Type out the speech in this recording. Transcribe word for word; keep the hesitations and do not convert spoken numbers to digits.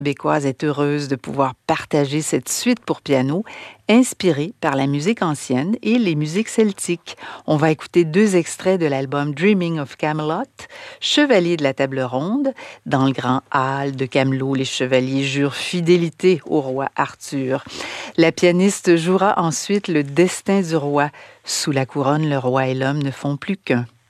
Québécoise est heureuse de pouvoir partager cette suite pour piano inspirée par la musique ancienne et les musiques celtiques. On va écouter deux extraits de l'album Dreaming of Camelot, Chevalier de la table ronde. Dans le grand hall de Camelot, les chevaliers jurent fidélité au roi Arthur. La pianiste jouera ensuite le destin du roi. Sous la couronne, le roi et l'homme ne font plus qu'un.